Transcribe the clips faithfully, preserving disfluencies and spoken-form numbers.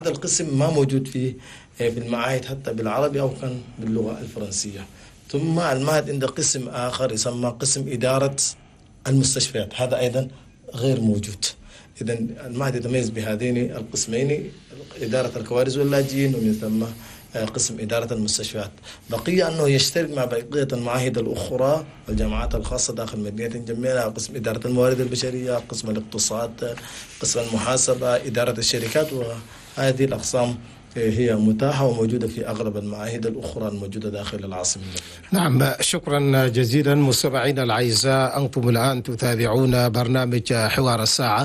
هذا القسم ما موجود فيه بالمعاهد حتى بالعربي أو كان باللغة الفرنسية. ثم المعهد عنده قسم آخر يسمى قسم إدارة المستشفيات، هذا أيضا غير موجود. إذا المعهد يتميز بهذين القسمين، إدارة الكوارث واللاجئين ومن ثم قسم إدارة المستشفيات. بقي أنه يشترك مع بقية المعاهد الأخرى والجامعات الخاصة داخل مدينة جميلة، قسم إدارة الموارد البشرية، قسم الاقتصاد، قسم المحاسبة، إدارة الشركات، وهذه الأقسام هي متاحة وموجودة في أغلب المعاهد الأخرى الموجودة داخل العاصمة. نعم، شكرا جزيلا مستمعينا الأعزاء. أنتم الآن تتابعون برنامج حوار الساعة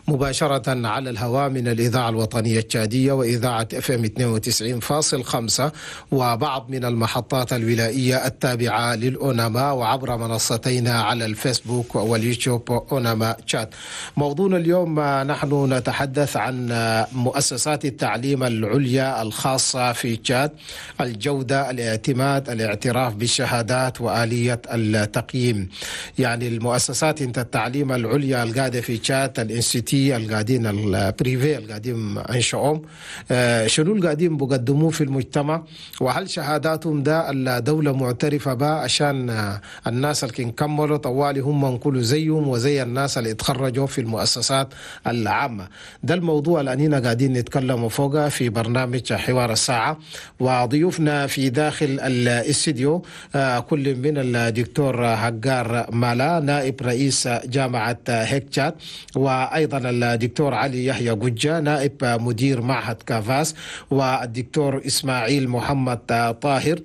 مباشرة على الهواء من الإذاعة الوطنية التشادية وإذاعة اف ام اثنين وتسعين فاصلة خمسة وبعض من المحطات الولائية التابعة للأوناما، وعبر منصتين على الفيسبوك واليوتيوب أوناما تشات. موضوعنا اليوم نحن نتحدث عن مؤسسات التعليم العليا الخاصة في تشاد، الجودة، الاعتماد، الاعتراف بالشهادات، وآلية التقييم. يعني المؤسسات انت التعليم العليا القاعدة في تشاد، الانستيتي القاعدين البريفي القاعدين انشؤهم، آه شنو القاعدين بقدموه في المجتمع، وهل شهاداتهم ده الدولة معترفة بها عشان آه الناس اللي كملوا طوالي هم نقولوا زيهم وزي الناس اللي اتخرجوا في المؤسسات العامة. ده الموضوع اللي أننا قاعدين نتكلم فوقه في برنامج حوار الساعة. وضيوفنا في داخل الاستديو كل من الدكتور حقار مالا نائب رئيس جامعة هيك تشاد، وأيضا الدكتور علي يحيى قجة نائب مدير معهد كافاس، والدكتور إسماعيل محمد طاهر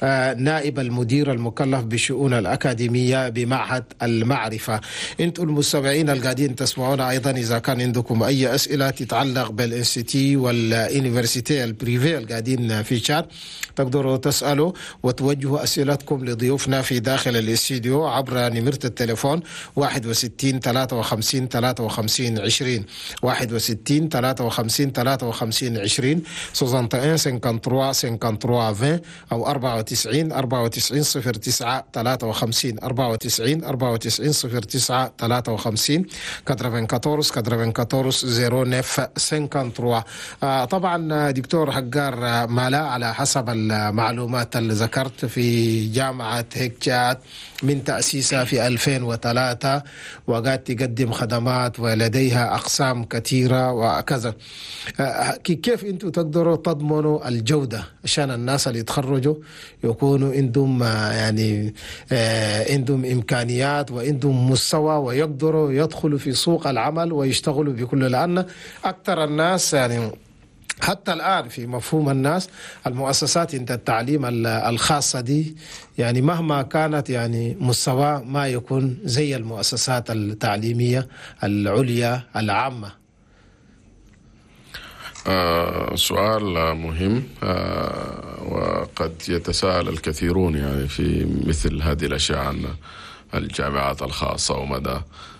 نائب المدير المكلف بالشؤون الأكاديمية بمعهد المعرفة. انتم المستمعين القاعدين تسمعونا أيضا إذا كان عندكم أي أسئلة تتعلق بالانستيتي واليونيفرسيتي البريفي القاعدين في تشاد تقدروا تسألوا وتوجهوا أسئلتكم لضيوفنا في داخل الاستديو عبر نمرة التليفون واحد وستين ثلاثة وخمسين ثلاثة وخمسين عشرين واحد وستين ثلاثة وخمسين ثلاثة وخمسين عشرين واحد وستين خمسة وخمسين ثلاثة وخمسين أو أربعة وتسعين أربعة وتسعين صفر تسعة ثلاثة وخمسين أربعة وتسعين أربعة وتسعين صفر تسعة ثلاثة وخمسين أربعة وأربعين أربعة وأربعين صفر ثلاثة. طبعا دكتور حقار مالا، على حسب المعلومات اللي ذكرت في جامعة هيك تشاد من تأسيسها في ألفين وثلاثة وقاعد تقدم خدمات ولديها أقسام كثيرة وكذا. كيف أنتم تقدروا تضمنوا الجودة عشان الناس اللي يتخرجوا يكونوا عندهم يعني عندهم إمكانيات وعندهم مستوى ويقدروا يدخلوا في سوق العمل ويشتغلوا بكل، لأن أكثر الناس يعني حتى الآن في مفهوم الناس المؤسسات انت التعليم الخاصة دي يعني مهما كانت يعني مستوى ما يكون زي المؤسسات التعليمية العليا العامة. آه سؤال مهم، آه وقد يتساءل الكثيرون يعني في مثل هذه الأشياء عن الجامعات الخاصة ومدى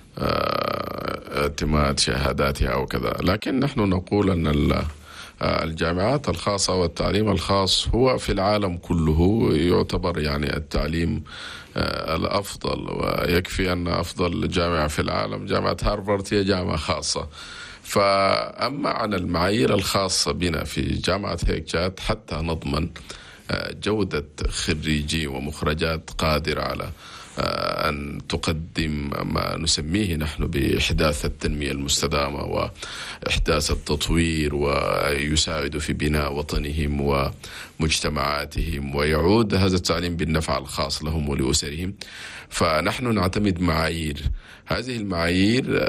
اعتماد شهاداتها أو كذا، لكن نحن نقول أن الجامعات الخاصة والتعليم الخاص هو في العالم كله يعتبر يعني التعليم الأفضل، ويكفي أن أفضل جامعة في العالم جامعة هارفارد هي جامعة خاصة. فأما عن المعايير الخاصة بنا في جامعة هيك تشاد حتى نضمن جودة خريجي ومخرجات قادرة على أن تقدم ما نسميه نحن بإحداث التنمية المستدامة وإحداث التطوير، ويساعد في بناء وطنهم ومجتمعاتهم، ويعود هذا التعليم بالنفع الخاص لهم ولأسرهم. فنحن نعتمد معايير، هذه المعايير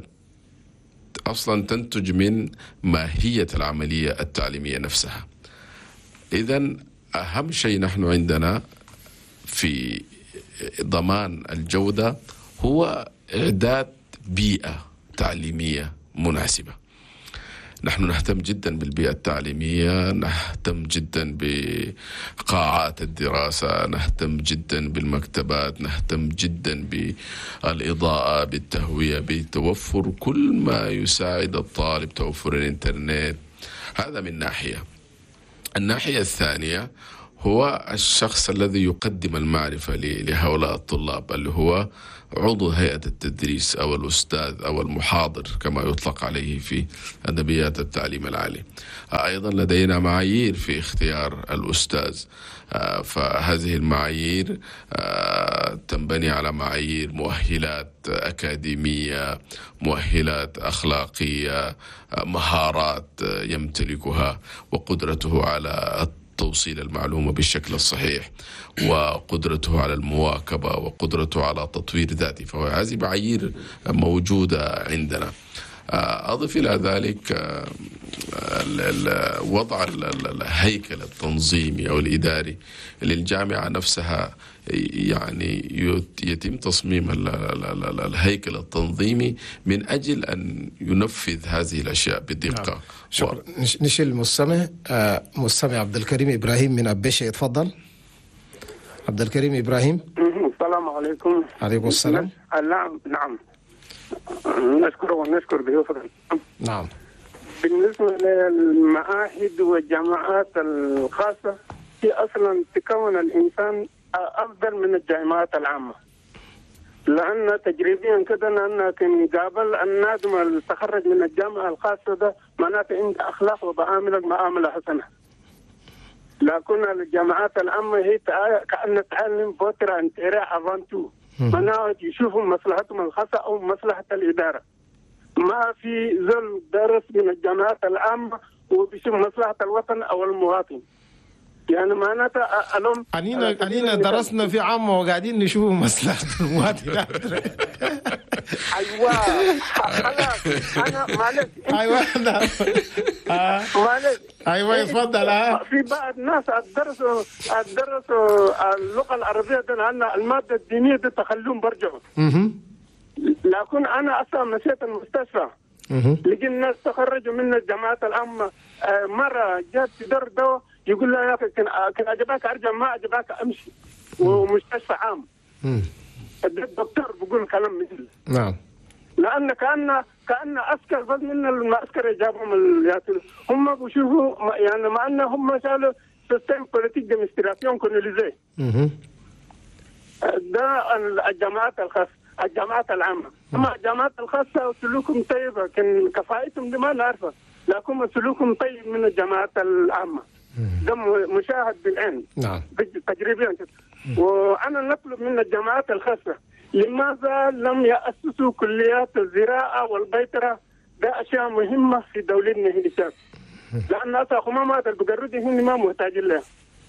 أصلا تنتج من ماهية العملية التعليمية نفسها. إذن أهم شيء نحن عندنا في ضمان الجودة هو إعداد بيئة تعليمية مناسبة. نحن نهتم جدا بالبيئة التعليمية، نهتم جدا بقاعات الدراسة، نهتم جدا بالمكتبات، نهتم جدا بالإضاءة، بالتهوية، بتوفر كل ما يساعد الطالب، توفر الإنترنت. هذا من ناحية. الناحية الثانية هو الشخص الذي يقدم المعرفة لهؤلاء الطلاب، اللي هو عضو هيئة التدريس أو الأستاذ أو المحاضر كما يطلق عليه في أدبيات التعليم العالي. أيضا لدينا معايير في اختيار الأستاذ، فهذه المعايير تنبني على معايير مؤهلات أكاديمية، مؤهلات أخلاقية، مهارات يمتلكها، وقدرته على توصيل المعلومة بالشكل الصحيح، وقدرته على المواكبة، وقدرته على تطوير ذاته. فهذه معايير موجودة عندنا. أضف إلى ذلك وضع الهيكل التنظيمي أو الإداري للجامعة نفسها، يعني يتم تصميم الهيكل التنظيمي من أجل أن ينفذ هذه الأشياء بدقة. نعم. شكرا. و... نشيل المستمع آه مستمع عبد الكريم إبراهيم من أبشة، يتفضل. عبد الكريم إبراهيم. السلام عليكم. عليكم السلام. نعم نعم نشكر ونشكر ضيوفك. نعم. بالنسبة للمعاهد والجامعات الخاصة، هي أصلا تكون الإنسان أفضل من الجامعات العامة، لأن تجريبيا كده أن كان قابل النادم اللي تخرج من الجامعة الخاصة ده معناته عنده أخلاق وبعاملك معاملة حسنة. لكن الجامعات العامة هي كأن تعلم فترة انتراح أفانتو، معناته يشوفوا مصلحتهم الخاصة أو مصلحة الإدارة. ما في زول درس من الجامعات العامة وبيشوف مصلحة الوطن أو المواطن. يعني معناته ألم أنينا أنينا درسنا في عامة وقاعدين نشوف مصلحة المواطن. أيوة خلاص أنا معلش. أيوة معلش. أيوة يتفضل. ها في بعض الناس درسوا درسوا اللغة العربية ده لأن المادة الدينية دي تخلوهم برجعوا. لكن أنا أصلا مشيت المستشفى لقيت الناس تخرجوا من الجامعات العامة، مرة جات تدر دواء يقول لها يا أخي كان أجباك أرجع، ما أجباك أمشي، ومستشفى عام. الدكتور بيقول كلام مثل. نعم. لأن كأن كأن عسكر بس من المعسكر جابهم الياتل، هم بيشوفوا يعني مع أن هم شالوا سيستم بوليتيك ديمستراسيون كولونيزي. ده الجامعات الخاصة، الجامعات العامة. أما الجامعات الخاصة سلوكهم طيبة، كان كفاءتهم دي ما نعرفها، لكن سلوكهم طيب من الجامعات العامة. ده مشاهد بالعين. نعم. تجريبيا كده. وأنا نطلب من الجامعات الخاصة لماذا لم يأسسوا كليات الزراعة والبيطرة؟ ده أشياء مهمة في دولتنا هنا، لأن أخوامات البقرودي هن ما محتاجين لها.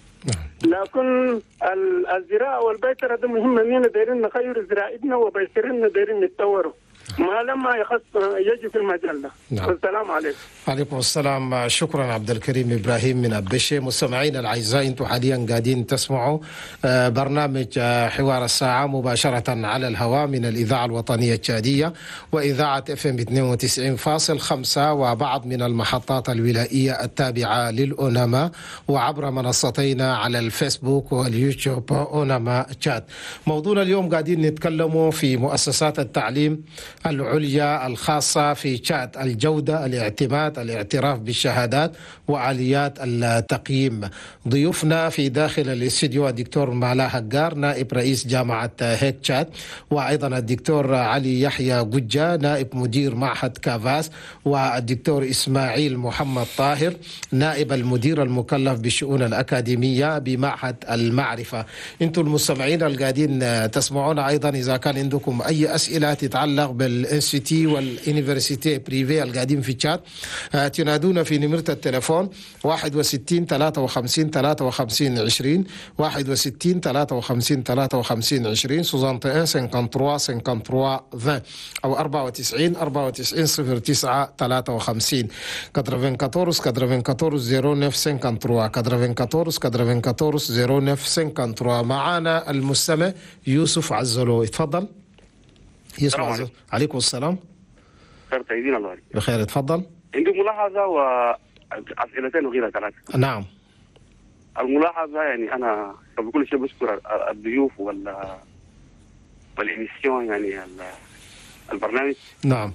لكن الزراعة والبيطرة ده مهمة، إننا دايرين نخير زراعتنا وبيطرنا دايرين نتطوروا، ما لما يخص يجي في المجال ده. نعم. السلام عليكم. عليكم السلام. شكرا عبد الكريم إبراهيم من أبشة. مستمعينا الأعزاء، أنتم حاليا قاعدين تسمعوا برنامج حوار الساعة مباشرة على الهواء من الإذاعة الوطنية التشادية وإذاعة اف ام اثنين وتسعين فاصلة خمسة وبعض من المحطات الولائية التابعة للأوناما، وعبر منصتينا على الفيسبوك واليوتيوب أوناما تشات. موضوعنا اليوم قاعدين نتكلموا في مؤسسات التعليم العليا الخاصة في تشاد، الجودة، الاعتماد، الاعتراف بالشهادات، وآليات التقييم. ضيوفنا في داخل الاستديو الدكتور مالا هجار نائب رئيس جامعة هيك تشاد، وأيضا الدكتور علي يحيى قجة نائب مدير معهد كافاس، والدكتور إسماعيل محمد طاهر نائب المدير المكلف بالشؤون الأكاديمية بمعهد المعرفة. انتم المستمعين القاعدين تسمعون، أيضا إذا كان عندكم أي أسئلة تتعلق بالانستيتي والانيفرسيتي بريفي القاعدين في تشاد، تنادونا في نمرة التليفون واحد وستين ثلاثة وخمسين ثلاثة وخمسين عشرين واحد وستين ثلاثة وخمسين ثلاثة وخمسين عشرين سوزانت واحد خمسة وثلاثين خمسة وثلاثين أو أربعة وتسعين أربعة وتسعين صفر تسعة ثلاثة وخمسين كاتروفين كاتورس كاتروفين كاتورس صفر تسعة خمسة وثلاثين كاتروفين كاتورس كاتروفين كاتورس صفر تسعة خمسة وثلاثين. معانا المستمع يوسف عزلو، يتفضل. يوسف عزلو. عليكم السلام. خير طيبين الله عليك. بخير، اتفضل. عندي ملاحظة وأسئلتين وغيرها ثلاثة. نعم. الملاحظة يعني أنا بكل شيء بشكر الضيوف ولا والإميسيون يعني البرنامج. نعم.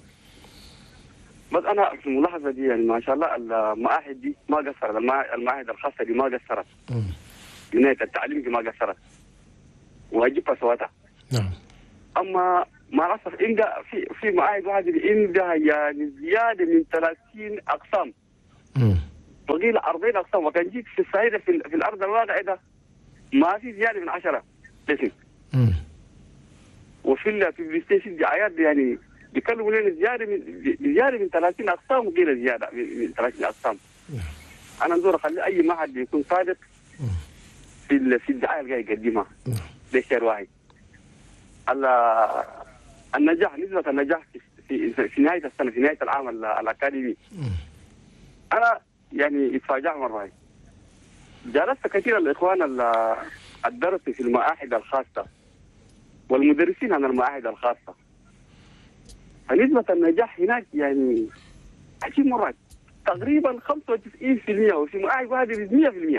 بس أنا في الملاحظة دي يعني ما شاء الله المعاهد دي ما قصرت، المعاهد الخاصة دي ما قصرت. بناية التعليم كما قصرت وهجيبها سواتها. نعم. أما مع الأسف عندها في في معاهد واحد عندها يعني زيادة من ثلاثين أقسام. امم. وقيل أربعين أقسام، وكان جيت في الصعيد في, في الأرض الواقعة ده ما في زيادة من عشرة قسم. امم. وفي في البلاي ستيشن دعايات يعني بيكلموا لنا زيادة من زيادة من ثلاثين أقسام، وقيل زيادة من ثلاثين أقسام. أنا نزور أخلي أي معهد يكون صادق في في الدعاية اللي قاعد يقدمها. ده شيء واحد. النجاح، نسبة النجاح في في, في نهاية السنة، في نهاية العام الأكاديمي. أنا يعني اتفاجأت مرة. جلست كثير الإخوان الدرس في المعاهد الخاصة والمدرسين عن المعاهد الخاصة، فنسبة النجاح هناك يعني عجيب مرة، تقريبا خمسة وتسعين بالمئة، وفي معاهد واحد مئة بالمئة.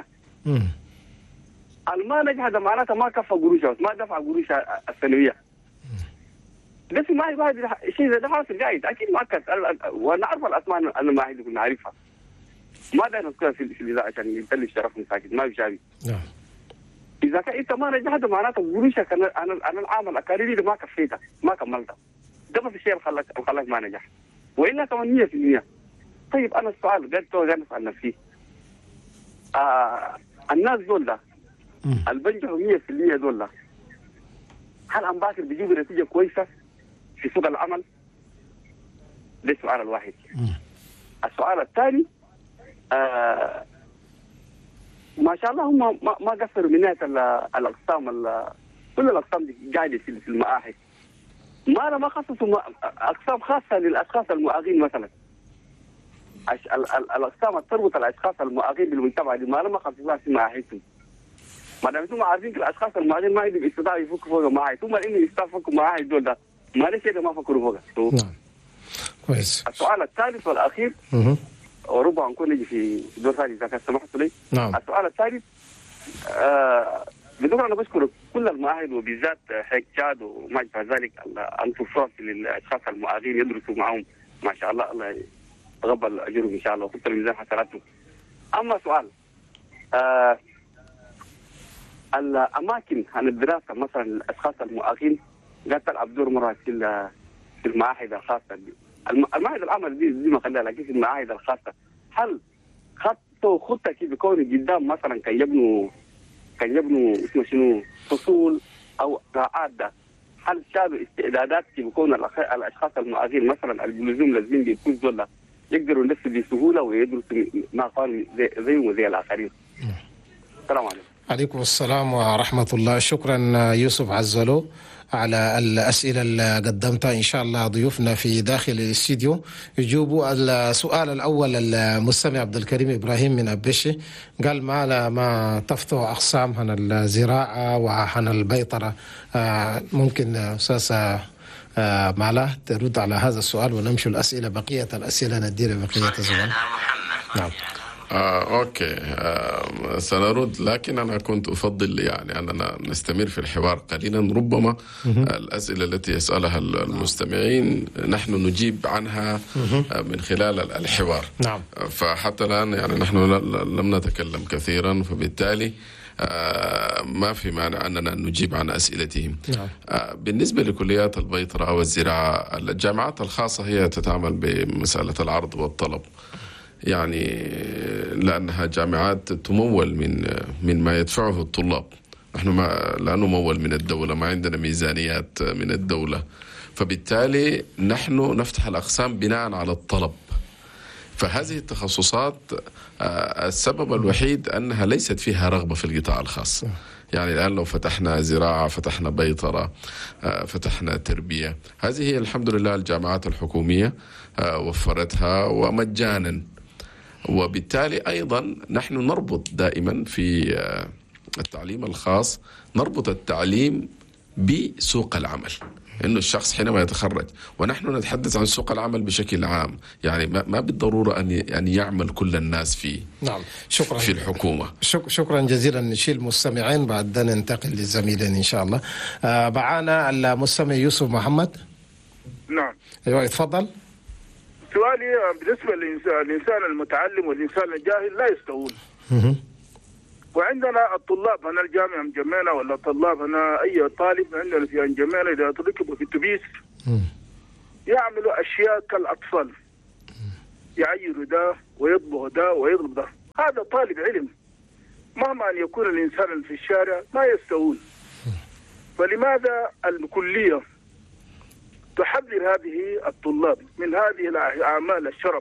الما نجح هذا معناته ما كفى قروشه، ما دفع قروش السنوية. ده في معاهد واحد شيء زي ده حاصل قاعد أكيد مؤكد، وأنا أعرف الأسماء المعاهد كنا نعرفها. ما داير نذكرها في في الإذاعة عشان يبلش شرفنا ساكت، ما بيشابه. نعم. إذا كان أنت ما نجحت معناته قروشك أنا أنا أنا العام الأكاديمي ده ما كفيتها، ما كملتها. ده بس الشيء اللي خلاك اللي خلاك ما نجح. وإلا كمان مية بالمية. طيب أنا السؤال قلت له أنا أسأل نفسي. آه الناس دول ده اللي بنجحوا مية بالمية دول ده، هل عم باكر بيجيبوا نتيجة كويسة في سوق العمل؟ ده السؤال الواحد. السؤال الثاني، آه ما شاء الله هم ما, ما قصروا من ناحية الأقسام، كل الأقسام دي قاعدة في المعاهد. ما أنا ما خصصوا أقسام خاصة للأشخاص المعاقين مثلا. الأقسام تربط الأشخاص المعاقين بالمجتمع دي ما أنا ما خصصوها في معاهدهم. ما دام انتم عارفين الأشخاص المعاقين ما عندهم استطاعة يفكوا فوق معاهد، ثم إنهم يستفكوا معاهد دول ده ما ليش كده ما فكروا فوقها. نعم. كويس. السؤال الثالث والأخير وربما نكون نجي في دور ثاني إذا كان سمحتوا لي. نعم. السؤال الثالث، آه بدون أنا بشكر كل المعاهد وبالذات هيك تشاد وما شابه ذلك أن تفرص للأشخاص المعاقين يدرسوا معهم ما شاء الله، الله يتقبل أجرهم إن شاء الله ويحط الميزان حسناتهم. أما سؤال، آه الأماكن عن الدراسة مثلا الأشخاص المعاقين قاعد تلعب دور مرة في في المعاهد الخاصة دي. المعاهد العامة دي دي ما خليها، لكن في المعاهد الخاصة هل خطوا خطة كيف بيكونوا قدام مثلا كان يبنوا كان يبنوا اسمه شنو فصول أو قاعات ده، هل شالوا استعدادات كيف بيكونوا الأشخاص المعاقين مثلا اللزوم لازم بيكون دول يقدروا ينفذوا بسهولة ويدرسوا ما قالوا زي زيهم وزي الآخرين. السلام عليكم. عليكم السلام ورحمة الله. شكرا يوسف عزلو على الأسئلة اللي قدمتها. إن شاء الله ضيوفنا في داخل الاستديو يجيبوا. السؤال الأول المستمع عبد الكريم إبراهيم من أبشي قال ما ما تفتح أقسام عن الزراعة وعن البيطرة. ممكن أستاذ مالا ترد على هذا السؤال ونمشي الأسئلة بقية الأسئلة ندير بقية الزمان. نعم. آه، أوكي، آه، سنرد، لكن أنا كنت أفضل يعني أننا نستمر في الحوار قليلا. ربما آه الأسئلة التي يسألها المستمعين نحن نجيب عنها آه من خلال الحوار. نعم. فحتى الآن يعني نحن لم نتكلم كثيرا، فبالتالي آه ما في مانع أننا نجيب عن أسئلتهم. نعم. آه بالنسبة لكليات البيطرة والزراعة، الجامعات الخاصة هي تتعامل بمسألة العرض والطلب، يعني لأنها جامعات تمول من من ما يدفعه الطلاب. نحن ما لا نمول من الدولة، ما عندنا ميزانيات من الدولة، فبالتالي نحن نفتح الأقسام بناء على الطلب. فهذه التخصصات السبب الوحيد أنها ليست فيها رغبة في القطاع الخاص. يعني الآن لو فتحنا زراعة، فتحنا بيطرة، فتحنا تربية، هذه هي الحمد لله الجامعات الحكومية وفرتها ومجانا. وبالتالي أيضا نحن نربط دائما في التعليم الخاص، نربط التعليم بسوق العمل، إنه الشخص حينما يتخرج، ونحن نتحدث عن سوق العمل بشكل عام، يعني ما بالضرورة أن أن يعمل كل الناس في نعم. شكرا في الحكومة. شكرا جزيلا. نشيل المستمعين بعد ننتقل للزميلين إن شاء الله. آه معنا المستمع يوسف محمد. نعم. أيوة اتفضل. سؤالي بالنسبة للإنسان المتعلم والإنسان الجاهل لا يستوون. وعندنا الطلاب هنا الجامعة مجمينة ولا طلاب هنا أي طالب عندنا في جمينة إذا تركبوا في التبيس يعملوا أشياء كالأطفال، يعيروا ده ويطبخ ده ويضرب ده. هذا طالب علم، مهما أن يكون الإنسان في الشارع ما يستوون. فلماذا الكلية تحذر هذه الطلاب من هذه الأعمال الشرب؟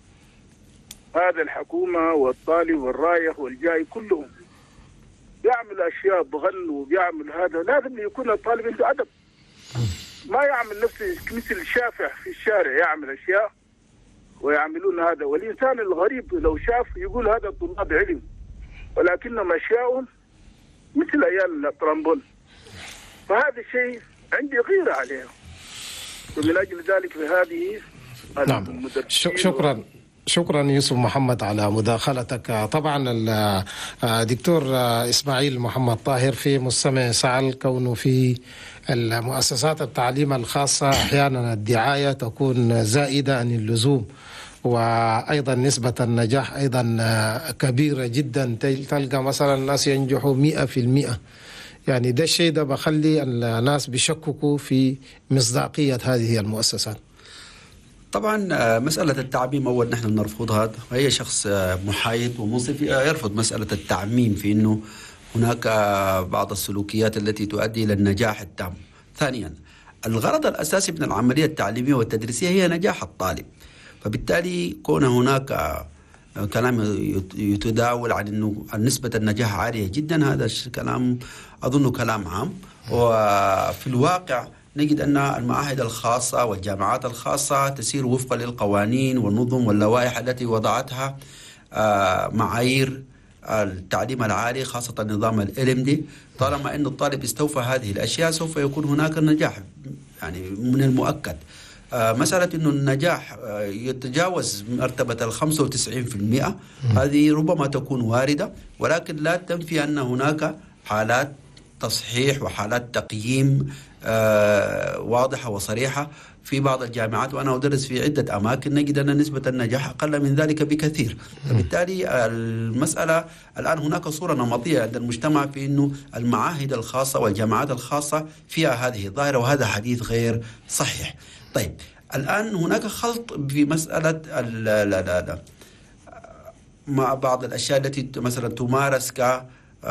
هذا الحكومة والطالب والرايح والجاي كلهم يعمل أشياء بغل وبيعمل هذا. لازم يكون الطالب عنده أدب، ما يعمل نفسه مثل شافع في الشارع يعمل أشياء ويعملون هذا. والإنسان الغريب لو شاف يقول هذا الطلاب علم، ولكنهم أشياء مثل أيام الترامبول. فهذا الشيء عندي غيرة عليه، ومن أجل ذلك في هذه نعم. شكرا شكرا يوسف محمد على مداخلتك. طبعا الدكتور إسماعيل محمد طاهر في مستمع سأل كونه في المؤسسات التعليم الخاصة أحيانا الدعاية تكون زائدة عن اللزوم، وأيضا نسبة النجاح أيضا كبيرة جدا، تلقى مثلا الناس ينجحوا مئة في المئة. يعني ده الشيء ده بخلي الناس بيشككوا في مصداقية هذه المؤسسات. طبعا مسألة التعميم أول نحن نرفضها، وهي شخص محايد ومنصف يرفض مسألة التعميم في أنه هناك بعض السلوكيات التي تؤدي إلى النجاح التام. ثانيا الغرض الأساسي من العملية التعليمية والتدريسية هي نجاح الطالب، فبالتالي كون هناك كلام يتداول عن أنه نسبة النجاح عالية جدا، هذا كلام أظن كلام عام. وفي الواقع نجد أن المعاهد الخاصة والجامعات الخاصة تسير وفقا للقوانين والنظم واللوائح التي وضعتها معايير التعليم العالي، خاصة نظام ال إم دي. طالما أن الطالب استوفى هذه الأشياء سوف يكون هناك النجاح، يعني من المؤكد. مسألة أنه النجاح يتجاوز مرتبة الخمسة وتسعين في المئة هذه ربما تكون واردة، ولكن لا تنفي أن هناك حالات تصحيح وحالات تقييم آه واضحة وصريحة في بعض الجامعات، وأنا أدرس في عدة أماكن نجد أن نسبة النجاح أقل من ذلك بكثير. فبالتالي المسألة الآن هناك صورة نمطية عند المجتمع في أنه المعاهد الخاصة والجامعات الخاصة فيها هذه الظاهرة، وهذا حديث غير صحيح. طيب الآن هناك خلط في مسألة لا لا لا مع بعض الأشياء التي مثلا تمارس ك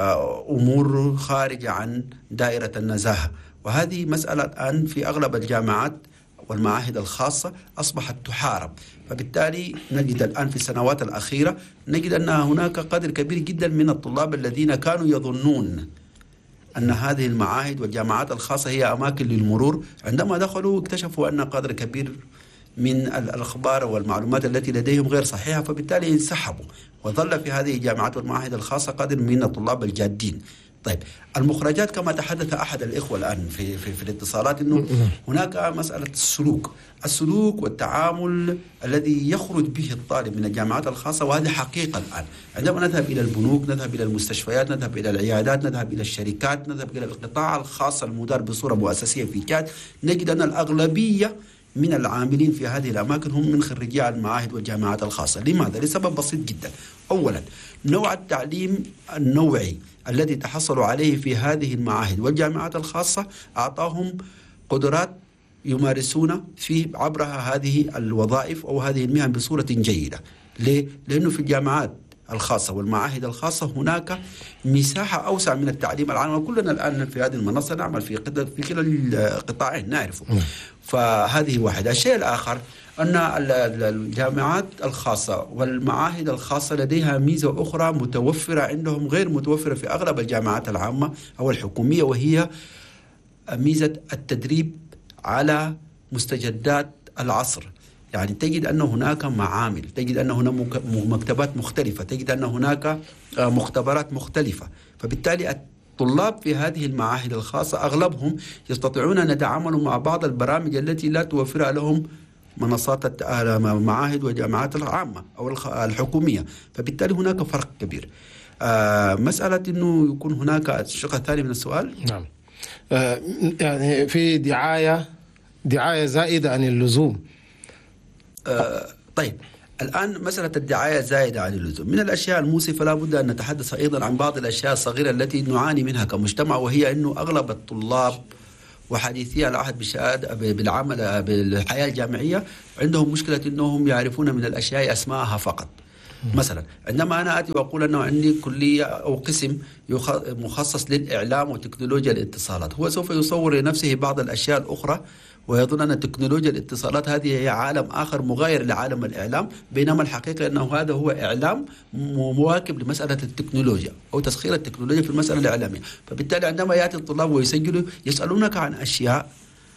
أمور خارجة عن دائرة النزاهة، وهذه مسألة الآن في أغلب الجامعات والمعاهد الخاصة أصبحت تحارب. فبالتالي نجد الآن في السنوات الأخيرة نجد أن هناك قدر كبير جدا من الطلاب الذين كانوا يظنون أن هذه المعاهد والجامعات الخاصة هي أماكن للمرور، عندما دخلوا اكتشفوا أن قدر كبير من الأخبار والمعلومات التي لديهم غير صحيحة، فبالتالي انسحبوا، وظل في هذه الجامعات والمعاهد الخاصة قدر من الطلاب الجادين. طيب المخرجات كما تحدث أحد الإخوة الآن في, في, في الاتصالات أنه هناك مسألة السلوك السلوك والتعامل الذي يخرج به الطالب من الجامعات الخاصة، وهذه حقيقة الآن. عندما نذهب إلى البنوك، نذهب إلى المستشفيات، نذهب إلى العيادات، نذهب إلى الشركات، نذهب إلى القطاع الخاص المدار بصورة مؤسسية في كاد، نجد أن الأغلبية من العاملين في هذه الأماكن هم من خريجي المعاهد والجامعات الخاصة. لماذا؟ لسبب بسيط جدا. أولا نوع التعليم النوعي الذي تحصلوا عليه في هذه المعاهد والجامعات الخاصة أعطاهم قدرات يمارسون في عبرها هذه الوظائف أو هذه المهن بصورة جيدة. ليه؟ لأنه في الجامعات الخاصة والمعاهد الخاصة هناك مساحة أوسع من التعليم العام، وكلنا الآن في هذه المنصة نعمل في في كلا القطاعين نعرفه. فهذه واحدة. الشيء الآخر أن الجامعات الخاصة والمعاهد الخاصة لديها ميزة أخرى متوفرة عندهم غير متوفرة في أغلب الجامعات العامة أو الحكومية، وهي ميزة التدريب على مستجدات العصر. يعني تجد أن هناك معامل، تجد أن هناك مكتبات مختلفة، تجد أن هناك مختبرات مختلفة. فبالتالي الطلاب في هذه المعاهد الخاصة أغلبهم يستطيعون أن يتعاملوا مع بعض البرامج التي لا توفرها لهم منصات المعاهد والجامعات العامة أو الحكومية. فبالتالي هناك فرق كبير. آه مسألة أنه يكون هناك الشق الثاني من السؤال. نعم. آه يعني في دعاية دعاية زائدة عن اللزوم. آه طيب الآن مسألة الدعاية زائدة عن اللزوم. من الأشياء المؤسفة لا بد أن نتحدث أيضا عن بعض الأشياء الصغيرة التي نعاني منها كمجتمع، وهي أنه أغلب الطلاب وحديثي العهد بالشهادة بالعمل بالحياة الجامعية عندهم مشكلة أنهم يعرفون من الأشياء أسماءها فقط. مثلا عندما أنا أتي وأقول أنه عندي كلية أو قسم مخصص للإعلام وتكنولوجيا الاتصالات، هو سوف يصور لنفسه بعض الأشياء الأخرى ويظن أن تكنولوجيا الاتصالات هذه هي عالم آخر مغاير لعالم الإعلام، بينما الحقيقة أنه هذا هو إعلام مواكب لمسألة التكنولوجيا أو تسخير التكنولوجيا في المسألة الإعلامية. فبالتالي عندما يأتي الطلاب ويسجلوا يسألونك عن أشياء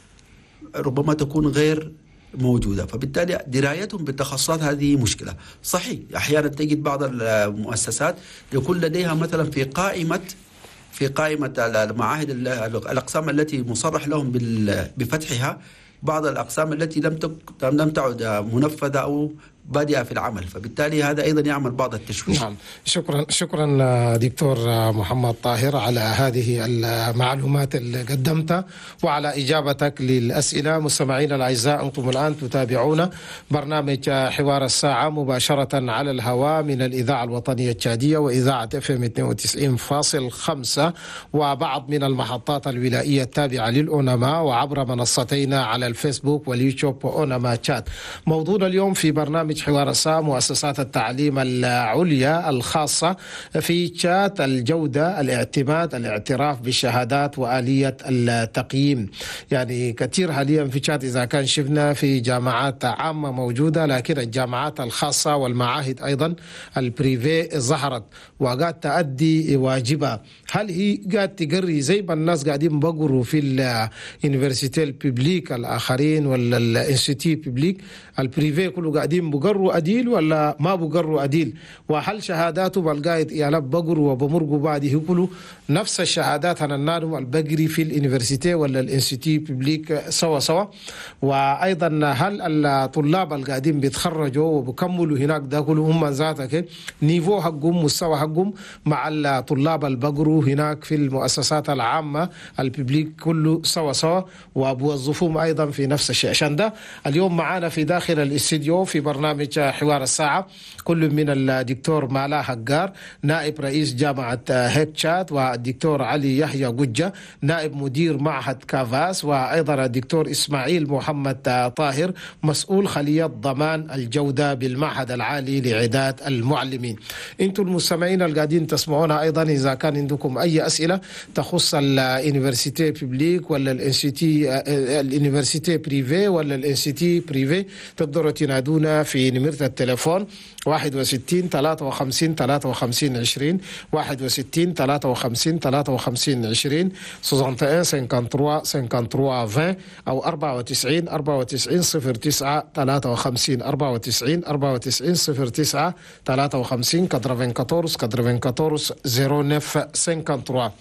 ربما تكون غير موجودة، فبالتالي درايتهم بالتخصصات هذه مشكلة. صحيح أحيانا تجد بعض المؤسسات يكون لديها مثلا في قائمة في قائمة المعاهد الأقسام التي مصرح لهم بفتحها بعض الأقسام التي لم لم تعد منفذة أو بادئة في العمل، فبالتالي هذا أيضا يعمل بعض التشويش. نعم. شكرا شكرا دكتور محمد طاهر على هذه المعلومات اللي قدمتها وعلى إجابتك للأسئلة. مستمعينا الأعزاء، أنتم الآن تتابعون برنامج حوار الساعة مباشرة على الهواء من الإذاعة الوطنية التشادية وإذاعة اف ام اثنين وتسعين فاصلة خمسة وبعض من المحطات الولائية التابعة للأونما، وعبر منصتينا على الفيسبوك واليوتيوب وأونما تشات. موضوعنا اليوم في برنامج حوار الساعة مؤسسات التعليم العليا الخاصة في شات الجودة، الاعتماد، الاعتراف بالشهادات وآلية التقييم. يعني كثير حاليا في شات إذا كان شفنا في جامعات عامة موجودة، لكن الجامعات الخاصة والمعاهد أيضا البريفي ظهرت وقاعد تأدي واجبها. هل هي قاعد تقري زي ما الناس قاعدين بقروا في اليونيفرسيتي الببليك الآخرين ولا الانستيتي ببليك، البريفي كله قاعدين بقروا أديل ولا ما بقروا أديل؟ وهل شهاداته بالقايد يالب بقروا وبمرقوا بعده كله نفس الشهادات عن النادم البقري في اليونيفرسيتي ولا الانستيتي ببليك سوا سوا؟ وأيضا هل الطلاب القاعدين بيتخرجوا وبكملوا هناك ده كله هم ذاتك نيفو حقهم مستوى حقهم مع الطلاب البقروا هناك في المؤسسات العامة الببليك كله سوا سوا وبوظفوهم أيضا في نفس الشيء؟ عشان ده اليوم معانا في داخل الاستديو في برنامج حوار الساعة كل من الدكتور مالا حقار نائب رئيس جامعة هيك شات، والدكتور علي يحيى قجة نائب مدير معهد كافاس، وأيضا الدكتور إسماعيل محمد طاهر مسؤول خلية ضمان الجودة بالمعهد العالي لإعداد المعلمين. انتم المستمعين القاعدين تسمعونا أيضا إذا كان عندكم أي أسئلة تخص اليونيفرسيتي ببليك ولا الانستيتي اليونيفرسيتي بريفي ولا الانستيتي بريفي، تقدروا تنادونا في نمرة التليفون واحد وستين ثلاثة وخمسين ثلاثة وخمسين عشرين واحد وستين ثلاثة وخمسين ثلاثة وخمسين عشرين واحد وستين خمسة وخمسين خمسة وثلاثين عشرين أو أربعة وتسعين أربعة وتسعين صفر تسعة ثلاثة وخمسين أربعة وتسعين أربعة وتسعين صفر تسعة ثلاثة وخمسين أربعة وأربعين أربعة وأربعين صفر تسعة.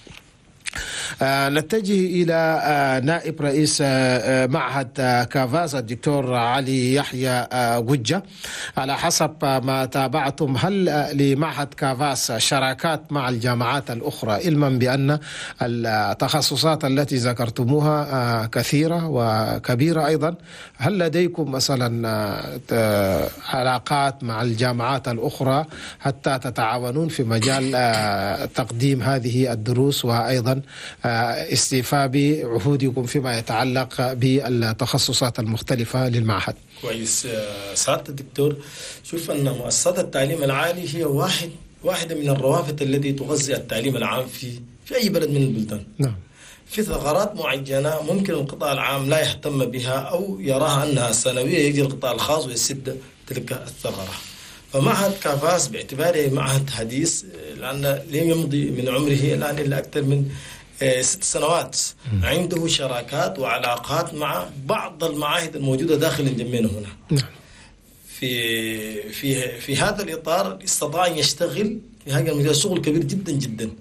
آه نتجه إلى آه نائب رئيس آه معهد آه كافاس الدكتور علي يحيى آه قجة. على حسب آه ما تابعتم، هل آه لمعهد كافاس شراكات مع الجامعات الأخرى، علما بأن التخصصات التي ذكرتموها آه كثيرة وكبيرة أيضا؟ هل لديكم مثلا آه علاقات مع الجامعات الأخرى حتى تتعاونون في مجال آه تقديم هذه الدروس وأيضا استيفاء بعهودكم فيما يتعلق بالتخصصات المختلفة للمعهد؟ كويس سعادة الدكتور. شوف أن مؤسسات التعليم العالي هي واحد واحدة من الروافد التي تغذي التعليم العام في في أي بلد من البلدان. نعم. في ثغرات معينة ممكن القطاع العام لا يهتم بها أو يراها أنها سنوية، يجي القطاع الخاص ويسد تلك الثغرة. فمعهد كافاس باعتباره معهد حديث، لأن لم يمضي من عمره الآن إلا أكثر من ست سنوات، عنده شراكات وعلاقات مع بعض المعاهد الموجودة داخل الجمينة هنا. في في في هذا الإطار استطاع أن يشتغل في هذا المجال شغل كبير جدا جدا.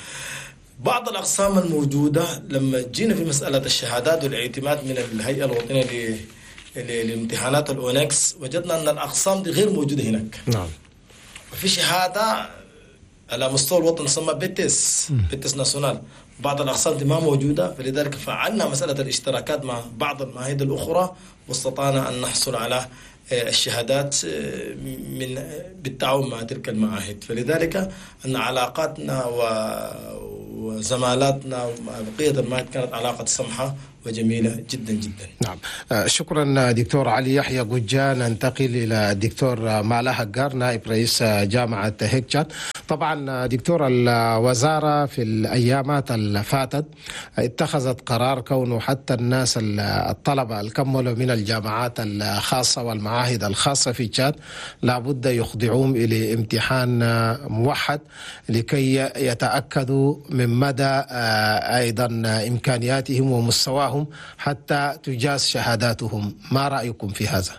بعض الأقسام الموجودة لما جينا في مسألة الشهادات والاعتماد من الهيئة الوطنية للامتحانات الأونكس، وجدنا أن الأقسام دي غير موجودة هناك. نعم. وفي شهادة على مستوى الوطن تسمى بيتس بيتس ناسيونال، بعض الأقسام دي ما موجودة، فلذلك فعلنا مسألة الاشتراكات مع بعض المعاهد الأخرى واستطعنا أن نحصل على الشهادات من بالتعاون مع تلك المعاهد. فلذلك أن علاقاتنا وزمالاتنا مع بقية المعاهد كانت علاقة سمحة وجميلة جدا جدا. نعم، شكرا دكتور علي يحيى قجا. ننتقل إلى الدكتور مالا حقار نائب رئيس جامعة هيكشات. طبعا دكتور، الوزارة في الأيامات اللي فاتت اتخذت قرار كونه حتى الناس الطلبة الكملوا من الجامعات الخاصة والمعاهد الخاصة في تشاد لابد يخضعون إلى امتحان موحد لكي يتأكدوا من مدى أيضا إمكانياتهم ومستواهم حتى تجاز شهاداتهم. ما رأيكم في هذا؟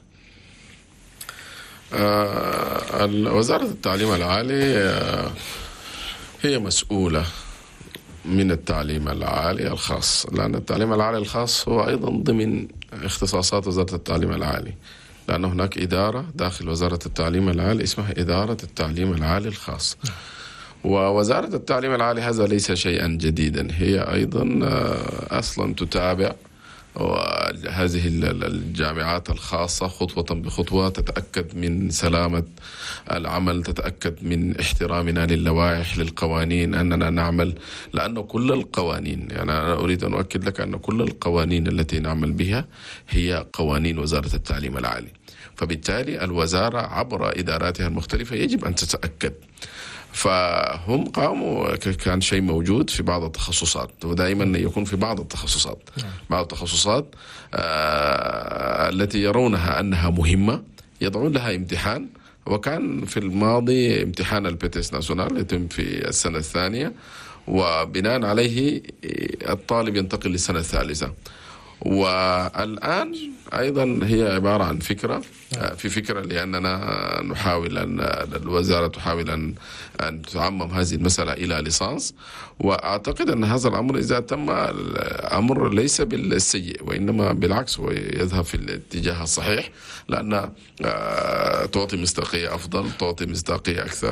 آه وزارة التعليم العالي آه هي مسؤولة من التعليم العالي الخاص، لأن التعليم العالي الخاص هو أيضا ضمن اختصاصات وزارة التعليم العالي، لأن هناك إدارة داخل وزارة التعليم العالي اسمها إدارة التعليم العالي الخاص. ووزارة التعليم العالي هذا ليس شيئا جديدا، هي أيضا أصلا تتابع وهذه الجامعات الخاصة خطوة بخطوة، تتأكد من سلامة العمل، تتأكد من احترامنا للوائح للقوانين، أننا نعمل، لأن كل القوانين، يعني أنا أريد أن أؤكد لك أن كل القوانين التي نعمل بها هي قوانين وزارة التعليم العالي، فبالتالي الوزارة عبر إداراتها المختلفة يجب أن تتأكد. فهم قاموا، كان شيء موجود في بعض التخصصات، ودائما يكون في بعض التخصصات بعض التخصصات آه التي يرونها أنها مهمة يضعون لها امتحان، وكان في الماضي امتحان البيتس ناسيونال يتم في السنة الثانية، وبناء عليه الطالب ينتقل للسنة الثالثة. والآن أيضا هي عبارة عن فكرة في فكرة لأننا نحاول أن الوزارة تحاول أن أن تعمم هذه المسألة إلى ليسانس، وأعتقد أن هذا الأمر إذا تم الأمر ليس بالسيء وإنما بالعكس ويذهب في الاتجاه الصحيح، لأن تعطي مصداقية أفضل، تعطي مصداقية أكثر،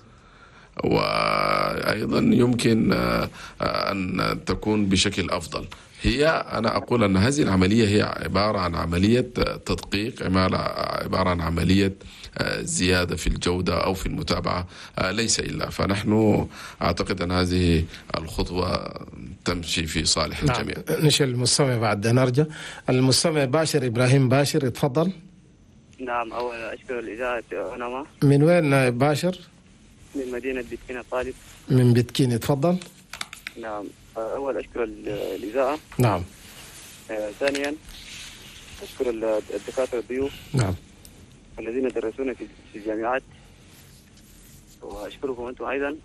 وأيضا يمكن أن تكون بشكل أفضل. هي أنا أقول أن هذه العملية هي عبارة عن عملية تدقيق، عبارة عن عملية زيادة في الجودة أو في المتابعة، ليس إلا. فنحن أعتقد أن هذه الخطوة تمشي في صالح الجميع. نعم. نشل المستمع بعد نرجع. المستمع باشر إبراهيم باشر، اتفضل. نعم، أول أشكر الإذاعة عنما. من وين باشر؟ من مدينة بتكين الطالب. من بتكين، اتفضل. نعم، أول أشكر الإذاعة. نعم. آه، ثانيا أشكر الدكاترة الضيوف. نعم. الذين درسونا في الجامعات، وأشكركم أنتم أيضا.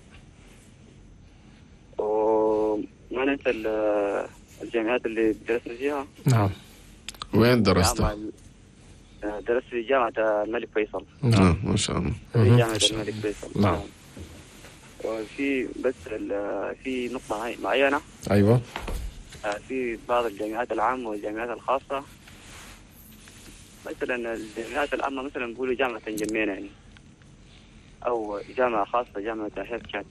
وما ننسى الجامعات اللي درسنا فيها. نعم. وين درست؟ درست في جامعة الملك فيصل. نعم، ما شاء الله. في جامعة الملك فيصل. نعم. وفي بس في نقطة معينة. أيوة. في بعض الجامعات العامة والجامعات الخاصة، مثلا الجامعات العامة مثلا بيقولوا جامعة جمينة يعني، أو جامعة خاصة جامعة هيكشات.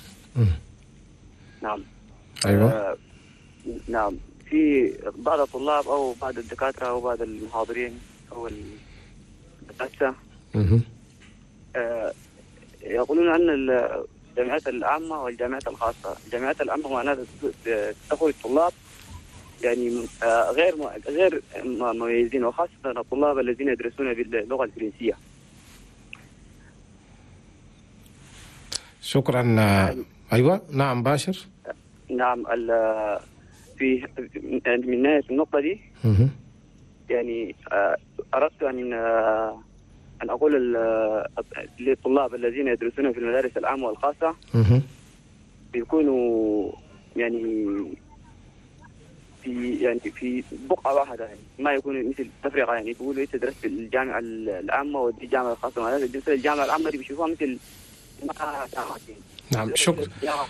نعم. أيوة. آه نعم، في بعض الطلاب أو بعض الدكاترة أو بعض المحاضرين أو الدكاترة آه يقولون أن الجامعات العامة والجامعات الخاصة، الجامعات العامة معناها تأخذ الطلاب يعني غير غير مميزين، وخاصة الطلاب الذين يدرسون باللغة الفرنسية. شكرا. أيوة. نعم باشر. نعم، في من نهاية النقطة دي يعني أردت أن أن أقول للطلاب الذين يدرسون في المدارس العامة والخاصة بيكونوا يعني في يعني في بقعة واحدة، يعني ما يكون مثل تفرقة، يعني بيقولوا أنت درست في الجامعة العامة ودي الجامعة الخاصة، ما لازم تدرس الجامعة العامة دي بيشوفوها مثل ما. نعم. شكرا.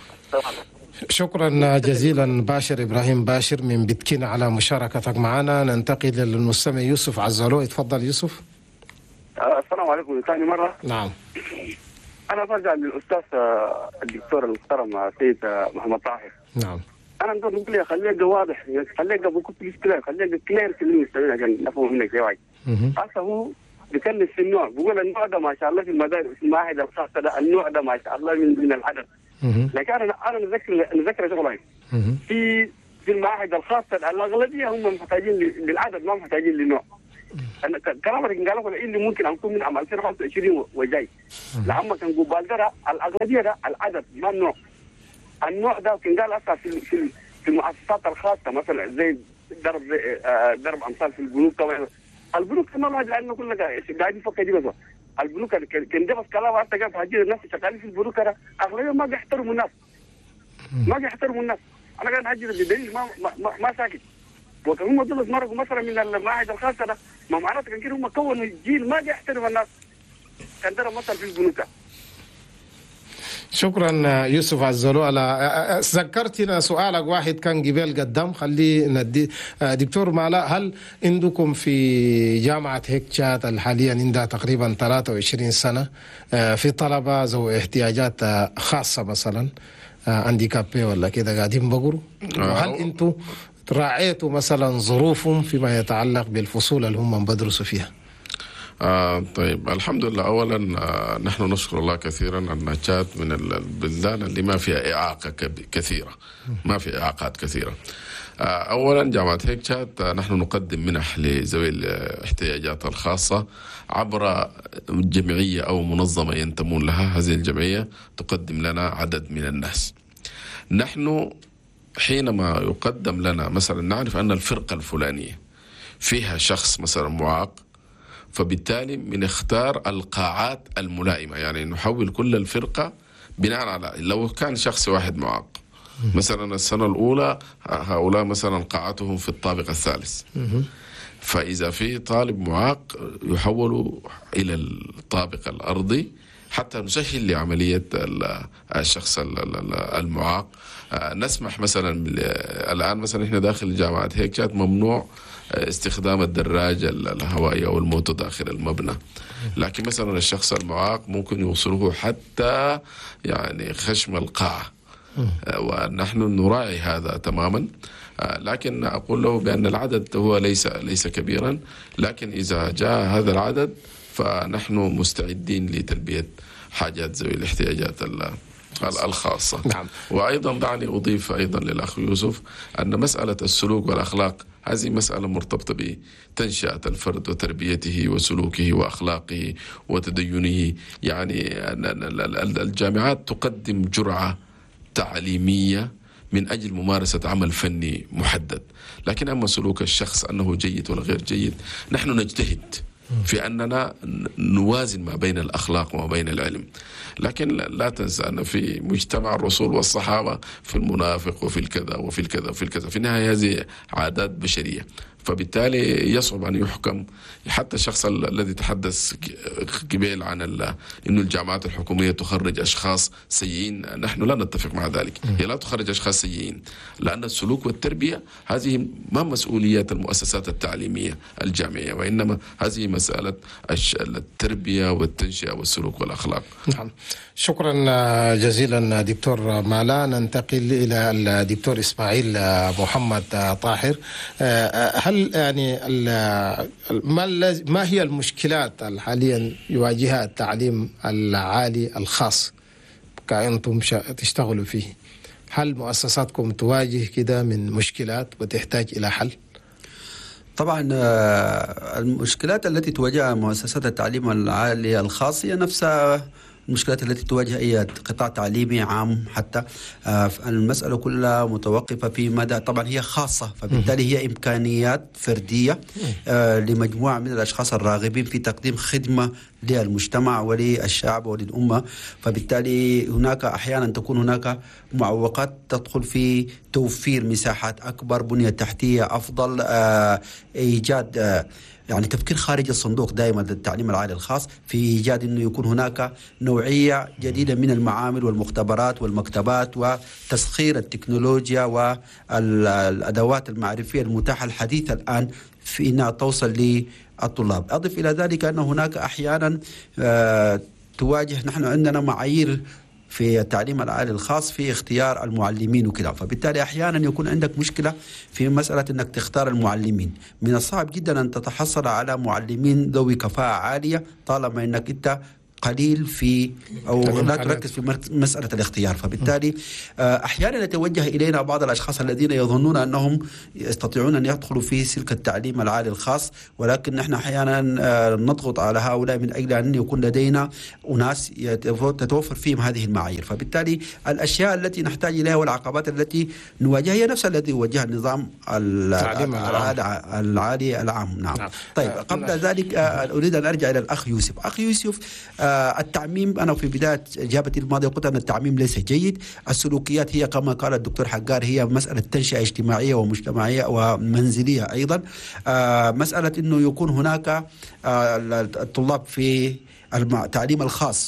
شكرا جزيلا باشر إبراهيم باشر من بتكين على مشاركتك معنا. ننتقل للمستمع يوسف عزلو، اتفضل يوسف. السلام عليكم ثاني مرة. نعم. أنا برجع للأستاذ الدكتور المحترم سيد محمد طاهر. نعم. أنا نقول نقول لي خليك واضح، خليك بكل كلير، خليك كلير في اللي يستوي عشان نفهم منك شوي. هسه هو بيكلف في النوع، بيقول النوع ده ما شاء الله في المدارس في المعاهد الخاصه ده النوع ده ما شاء الله من من العدد. لكن انا انا نذكر نذكر شغلين في في المعاهد الخاصه الاغلبيه هم محتاجين للعدد ما محتاجين للنوع. انا كلامك قالوا اللي ممكن اكون من عام ألفين وخمسة وعشرين وجاي لما كان قبال ده الاغلبيه ده العدد ما النوع. النوع ده كان قال اصلا في في في المؤسسات الخاصه مثلا زي درب درب امثال في البنوك. طبعا البنوك ما لها لانه كلنا قاعدين نفكر دي بس البنوك كان ده بس كلام حتى قال هاجي الناس شغالين في البنوك اغلبيه ما بيحترموا الناس ما بيحترموا الناس. انا قاعد هاجي بدليل ما ما, ما ساكت وكان هم دول مرقوا مثلا من المعاهد الخاصه ده ما معناته كان كده هم كونوا جيل ما بيحترم الناس كان ده مثلا في البنوك. شكرا يوسف عزلو على ذكرتنا سؤالك واحد كان قبل قدام. خلي ندي دكتور مالا، هل عندكم في جامعة هيكشات الحاليا عندها تقريبا ثلاثة وعشرين سنة في طلبة ذوي احتياجات خاصة مثلا هانديكابي ولا كده قاعدين بقروا؟ وهل انتم راعيتوا مثلا ظروفهم فيما يتعلق بالفصول اللي هم بدرسوا فيها؟ آه طيب الحمد لله. أولا آه نحن نشكر الله كثيرا أن تشاد من البلدان اللي ما فيها إعاقة كثيرة ما في إعاقات كثيرة. آه أولا جامعة هيك تشاد آه نحن نقدم منح لذوي الاحتياجات الخاصة عبر جمعية أو منظمة ينتمون لها. هذه الجمعية تقدم لنا عدد من الناس. نحن حينما يقدم لنا مثلا نعرف أن الفرقة الفلانية فيها شخص مثلا معاق، فبالتالي بنختار القاعات الملائمة، يعني نحول كل الفرقة بناء على لو كان شخص واحد معاق مثلا السنة الأولى هؤلاء مثلا قاعتهم في الطابق الثالث، فإذا في طالب معاق يحول إلى الطابق الأرضي حتى نسهل لعملية الشخص المعاق. نسمح مثلا الآن مثلا إحنا داخل جامعة هيكشات ممنوع استخدام الدراجة الهوائية أو الموتو داخل المبنى، لكن مثلا الشخص المعاق ممكن يوصله حتى يعني خشم القاعة، ونحن نراعي هذا تماما. لكن أقول له بأن العدد هو ليس ليس كبيرا، لكن إذا جاء هذا العدد فنحن مستعدين لتلبية حاجات ذوي الاحتياجات الخاصة. نعم. وأيضا دعني أضيف أيضا للأخ يوسف أن مسألة السلوك والأخلاق هذه مسألة مرتبطة بتنشئة الفرد وتربيته وسلوكه وأخلاقه وتدينه. يعني الجامعات تقدم جرعة تعليمية من أجل ممارسة عمل فني محدد، لكن أما سلوك الشخص أنه جيد ولا غير جيد نحن نجتهد في أننا نوازن ما بين الأخلاق وما بين العلم. لكن لا تنسى أن في مجتمع الرسول والصحابة في المنافق وفي الكذا وفي الكذا وفي الكذا، في النهاية هذه عادات بشرية، فبالتالي يصعب أن يحكم. حتى الشخص الذي تحدث قبل عن أن الجامعات الحكومية تخرج أشخاص سيئين، نحن لا نتفق مع ذلك. هي لا تخرج أشخاص سيئين، لأن السلوك والتربية هذه ما مسؤوليات المؤسسات التعليمية الجامعية، وإنما هذه مسألة التربية والتنشئة والسلوك والأخلاق. نعم. شكرا جزيلا دكتور مالا. ننتقل إلى الدكتور إسماعيل محمد طاهر. هل يعني ما هي المشكلات حاليا يواجهها التعليم العالي الخاص كأنتم تشتغلوا فيه؟ هل مؤسساتكم تواجه كده من مشكلات وتحتاج إلى حل؟ طبعا المشكلات التي تواجهها مؤسسات التعليم العالي الخاص هي نفسها المشكلات التي تواجه أي قطاع تعليمي عام. حتى المسألة كلها متوقفة في مدى، طبعا هي خاصة، فبالتالي هي إمكانيات فردية لمجموعة من الأشخاص الراغبين في تقديم خدمة للمجتمع وللشعب وللأمة. فبالتالي هناك أحيانا تكون هناك معوقات تدخل في توفير مساحات أكبر، بنية تحتية أفضل، إيجاد يعني تفكير خارج الصندوق دائما للتعليم العالي الخاص في إيجاد أنه يكون هناك نوعية جديدة من المعامل والمختبرات والمكتبات وتسخير التكنولوجيا والأدوات المعرفية المتاحة الحديثة الآن في أنها توصل للطلاب. أضف إلى ذلك أن هناك أحيانا تواجه، نحن عندنا معايير في التعليم العالي الخاص في اختيار المعلمين وكذا. فبالتالي أحيانا يكون عندك مشكلة في مسألة أنك تختار المعلمين. من الصعب جدا أن تتحصل على معلمين ذوي كفاءة عالية طالما أنك أنت قليل في أو لا تركز في مسألة الاختيار. فبالتالي أحيانا يتوجه إلينا بعض الأشخاص الذين يظنون أنهم يستطيعون أن يدخلوا في سلك التعليم العالي الخاص، ولكن نحن أحيانا نضغط على هؤلاء من أجل أن يكون لدينا أناس تتوفر فيهم هذه المعايير. فبالتالي الأشياء التي نحتاج إليها والعقبات التي نواجهها هي نفس التي يواجهها النظام العالي العام. نعم. نعم. طيب قبل ذلك أريد أن أرجع إلى الأخ يوسف. أخ يوسف، التعميم، أنا في بداية إجابتي الماضية قلت أن التعميم ليس جيد. السلوكيات هي كما قال الدكتور حقار هي مسألة تنشئة اجتماعية ومجتمعية ومنزلية أيضا. مسألة أنه يكون هناك الطلاب في التعليم الخاص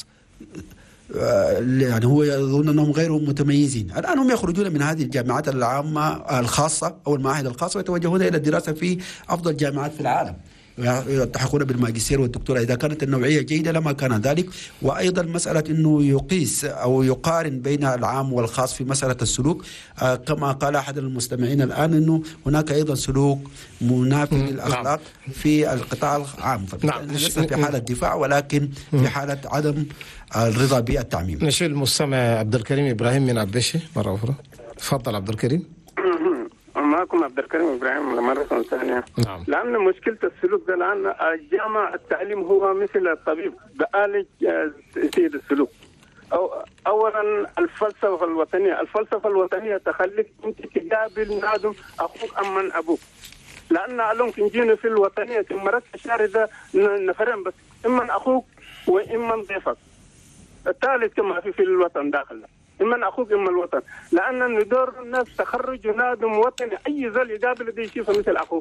يعني هو يظن أنهم غير متميزين، الآن هم يخرجون من هذه الجامعات العامة الخاصة أو المعاهد الخاصة ويتوجهون إلى الدراسة في أفضل الجامعات في العالم، يلتحقون بالماجستير والدكتوراه إذا كانت النوعية جيدة لما كان ذلك. وأيضا مسألة أنه يقيس أو يقارن بين العام والخاص في مسألة السلوك، آه كما قال أحد المستمعين الآن أنه هناك أيضا سلوك منافي للأخلاق في القطاع العام. نعم. ليس في حالة دفاع ولكن في حالة عدم الرضا بالتعميم. نشيل المستمع عبد الكريم إبراهيم من عبشي مرة أخرى. تفضل عبد الكريم. معكم عبد الكريم إبراهيم لمرة ثانية. نعم. لأن مشكلة السلوك ده الآن الجامعة التعليم هو مثل الطبيب بآلج سيد السلوك. أو أولا الفلسفة الوطنية، الفلسفة الوطنية تخليك أنت تقابل نادم أخوك أم من أبوك، لأن علوم كنجينا في الوطنية مرات الشارع نفرين بس، إما أخوك وإما ضيفك، الثالث كما في في الوطن داخل، إما أخوك إما الوطن، لأن ندور الناس تخرج نادم وطني أي زول يقابل دي يشوفه مثل أخوه.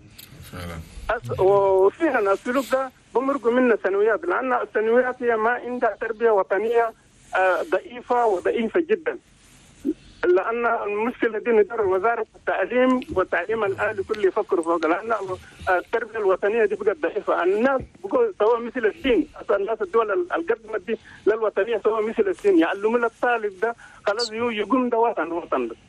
فعلا. وفعلا السلوك ده بمرقوا منا سنويات، لأن السنويات هي ما عندها تربية وطنية ضعيفة وضعيفة جدا. لأن المشكلة دي ندور وزارة التعليم والتعليم الآلي كله يفكروا فوق، لأن التربية الوطنية دي بقت ضعيفة. الناس بقوا سوا مثل الصين، الناس الدول القدمت دي للوطنية سوا مثل الصين، يعلموا للطالب ده خلاص يقوم ده وطن وطن ده.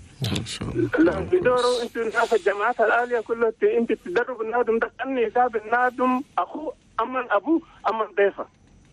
لما يدوروا انتوا الناس الجامعات العالية كلها انت تدرب النادم ده كأنه يقابل نادم أخوه أما أبوه أما ضيفه.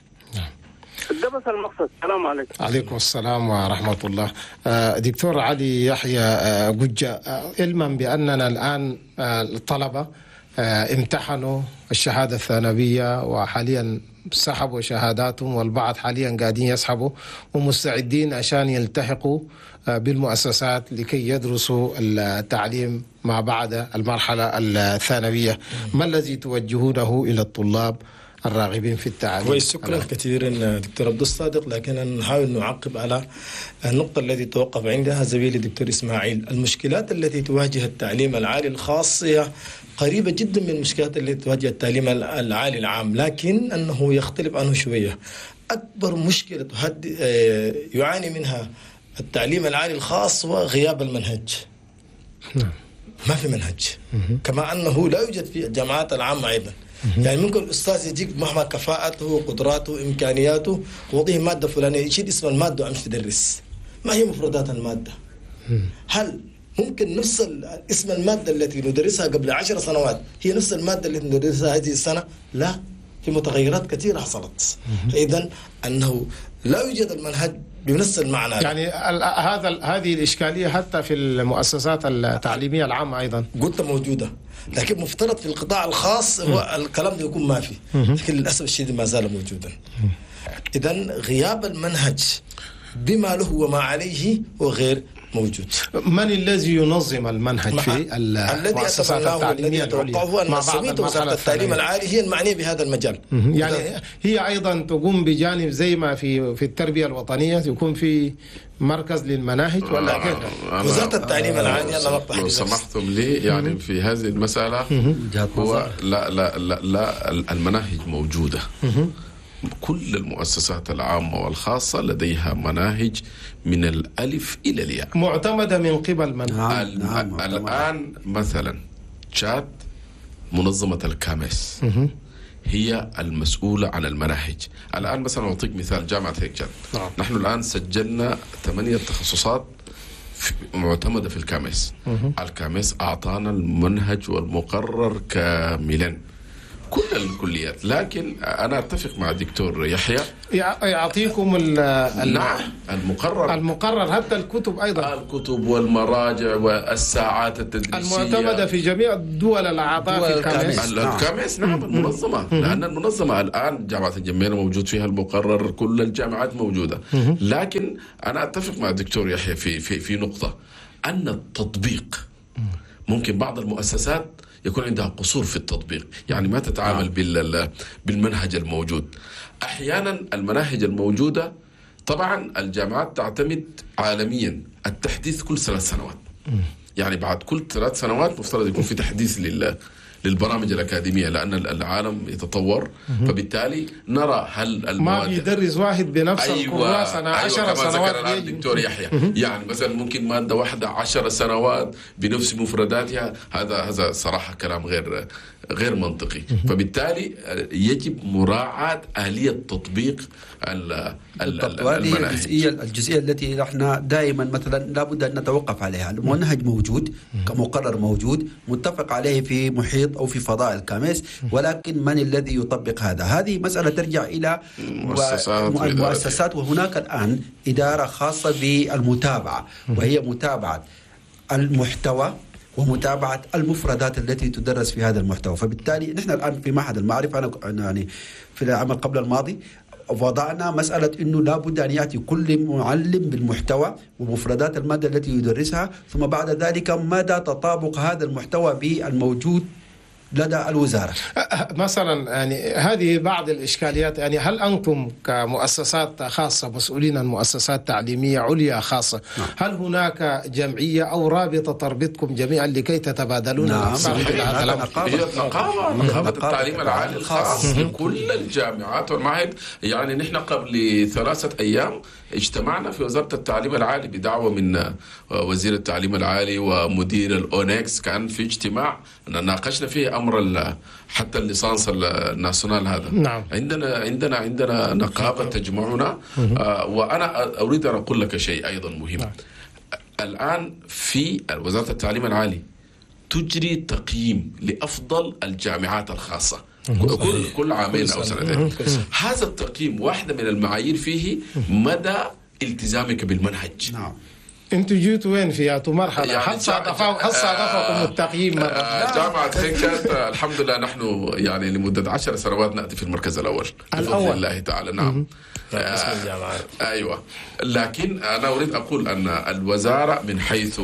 ده بس المقصد. السلام عليكم. عليكم السلام ورحمة الله. دكتور علي يحيى قجة، علما بأننا الآن الطلبة امتحنوا الشهادة الثانوية وحاليا سحبوا شهاداتهم، والبعض حاليا قاعدين يسحبوا ومستعدين عشان يلتحقوا بالمؤسسات لكي يدرسوا التعليم ما بعد المرحلة الثانوية. ما الذي توجهونه إلى الطلاب الراغبين في التعليم؟ كويس، شكرا كثيرا دكتور عبد الصادق، لكن نحاول نعقب على النقطة التي توقف عندها زميلي دكتور إسماعيل. المشكلات التي تواجه التعليم العالي الخاص هي قريبة جدا من المشكلات التي تواجه التعليم العالي العام، لكن أنه يختلف عنه شوية. أكبر مشكلة يعاني منها التعليم العالي الخاص هو غياب المنهج. ما في منهج، كما أنه لا يوجد في الجامعات العامة أيضا. يعني ممكن الأستاذ يجيك مهما كفاءته قدراته إمكانياته وضيه مادة فلانية يشيل اسم المادة وأمشي تدرس. ما هي مفردات المادة؟ هل ممكن نفس اسم المادة التي ندرسها قبل عشر سنوات هي نفس المادة التي ندرسها هذه السنة؟ لا، في متغيرات كثيرة حصلت. إذن أنه لا يوجد المنهج بنفس المعنى. يعني هذا هذه الإشكالية حتى في المؤسسات التعليمية العامة أيضا قلت موجودة، لكن مفترض في القطاع الخاص هو الكلام ده يكون ما في، لكن للأسف الشديد ما زال موجودا. إذن غياب المنهج بما له وما عليه هو غير موجود. من الذي ينظم المنهج في المؤسسات التعليمية العليا؟ هو أن سميت وزارة التعليم العالي هي المعنية بهذا المجال. يعني هي أيضا تقوم بجانب زي ما في في التربية الوطنية يكون في مركز للمناهج، ولا كيف؟ وزارة التعليم العالي أنا لو سمحتم لي يعني في هذه المسألة هو لا لا لا, لا المناهج موجودة. كل المؤسسات العامة والخاصة لديها مناهج من الألف إلى الياء معتمدة من قبل من؟ نعم نعم الآن مثلا تشاد منظمة الكامس هي المسؤولة عن المناهج. الآن مثلا أعطيك مثال جامعة هيك نعم. نحن الآن سجلنا ثمانية تخصصات معتمدة في الكاميس. الكاميس أعطانا المنهج والمقرر كاملا كل الكليات، لكن أنا أتفق مع الدكتور يحيى يعطيكم نعم المقرر المقرر حتى الكتب أيضا، الكتب والمراجع والساعات التدريسية المعتمدة في جميع الدول الأعضاء في الكاميس. الكاميس نعم المنظمة، لأن المنظمة الآن جامعة الجميلة موجود فيها المقرر، كل الجامعات موجودة. لكن أنا أتفق مع الدكتور يحيى في في في نقطة، أن التطبيق ممكن بعض المؤسسات يكون عندها قصور في التطبيق، يعني ما تتعامل بال بالمنهج الموجود. أحيانا المناهج الموجودة طبعا الجامعات تعتمد عالميا التحديث كل ثلاث سنوات، يعني بعد كل ثلاث سنوات مفترض يكون في تحديث لل للبرامج الأكاديمية، لأن العالم يتطور. فبالتالي نرى هل المواد ما بيدرس واحد بنفس أيوة الكراسة أنا أيوة عشر سنوات الدكتور يحيى يعني مثلا ممكن مادة واحدة عشر سنوات بنفس مفرداتها، هذا هذا صراحة كلام غير غير منطقي. فبالتالي يجب مراعاة آلية تطبيق هذه الجزئية الجزئية التي نحن دائما مثلا لابد أن نتوقف عليها. المنهج موجود كمقرر موجود متفق عليه في محيط أو في فضاء الكاميس، ولكن من الذي يطبق هذا؟ هذه مسألة ترجع إلى المؤسسات، وهناك الآن إدارة خاصة بالمتابعة، وهي متابعة المحتوى ومتابعة المفردات التي تدرس في هذا المحتوى. فبالتالي نحن الآن في معهد المعرفة، أنا يعني في العام قبل الماضي وضعنا مسألة أنه لابد أن يأتي كل معلم بالمحتوى ومفردات المادة التي يدرسها، ثم بعد ذلك مدى تطابق هذا المحتوى بالموجود لدى الوزارة. مثلا يعني هذه بعض الإشكاليات، يعني هل أنتم كمؤسسات خاصة مسؤولين عن مؤسسات تعليمية عليا خاصة نعم. هل هناك جمعية أو رابطة تربطكم جميعا لكي تتبادلون نعم. هذا نقابة نقابة التعليم العالي الخاص لكل الجامعات والمعاهد. يعني نحن قبل ثلاثة أيام اجتمعنا في وزارة التعليم العالي بدعوة من وزير التعليم العالي ومدير الأونكس، كان في اجتماع ناقشنا فيه أمر حتى الليسانس الناسيونال هذا نعم. عندنا عندنا عندنا نقابة تجمعنا. آه وأنا أريد أن أقول لك شيء أيضا مهم نعم. الآن في وزارة التعليم العالي تجري تقييم لأفضل الجامعات الخاصة كل كل عامين أو سنتين. هذا التقييم واحدة من المعايير فيه مدى التزامك بالمنهج نعم. انتوا جيتوا وين في مرحله يعني هل صادفكم هل صادفكم التقييم مره؟ جامعه هيك الحمد لله نحن يعني لمده عشر سنوات ناتي في المركز الاول بفضل الله تعالى نعم. اسم الجامعات ايوه، لكن انا اريد اقول ان الوزاره من حيث